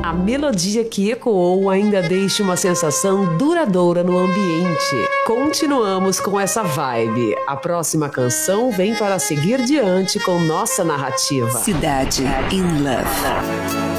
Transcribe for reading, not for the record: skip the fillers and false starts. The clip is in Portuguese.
a melodia que ecoou ainda deixa uma sensação duradoura no ambiente. Continuamos com essa vibe. A próxima canção vem para seguir diante com nossa narrativa. Cidade in Love.